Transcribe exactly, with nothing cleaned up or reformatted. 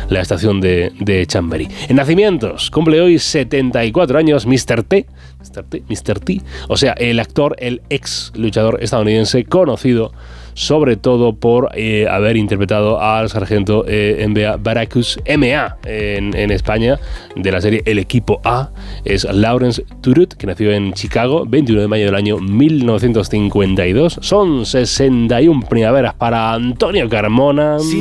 la estación de, de Chamberí. En nacimientos, cumple hoy setenta y cuatro años míster T, míster T, míster T, o sea, el actor, el ex luchador estadounidense conocido sobre todo por eh, haber interpretado al sargento eh, M B A Baracus M A en, en España, de la serie El Equipo A. Es Lawrence Turut, que nació en Chicago, veintiuno de mayo del año mil novecientos cincuenta y dos. Son sesenta y una primaveras para Antonio Carmona. Sí.